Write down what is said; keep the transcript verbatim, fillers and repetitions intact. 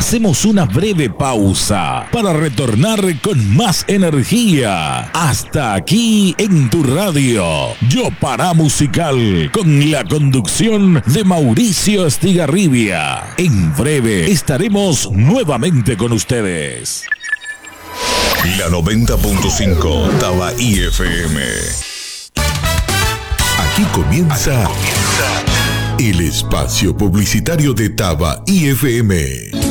hacemos una breve pausa para retornar con más energía. Hasta aquí en tu radio, Yo Para Musical, con la conducción de Mauricio Estigarribia. En breve estaremos nuevamente con ustedes. La noventa punto cinco Tabaí F M. Aquí comienza, Aquí comienza el espacio publicitario de Tabaí F M.